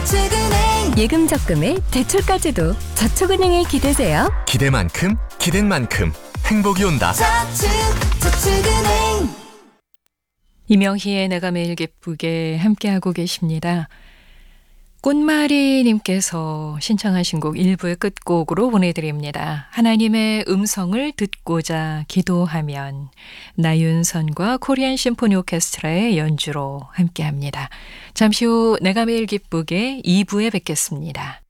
저축은행. 예금 적금에 대출까지도 저축은행에 기대세요. 기대만큼 기댄 만큼 행복이 온다. 저축은행. 이명희의 내가 매일 기쁘게 함께하고 계십니다. 꽃마리님께서 신청하신 곡 1부의 끝곡으로 보내드립니다. 하나님의 음성을 듣고자 기도하면, 나윤선과 코리안 심포니 오케스트라의 연주로 함께합니다. 잠시 후 내가 매일 기쁘게 2부에 뵙겠습니다.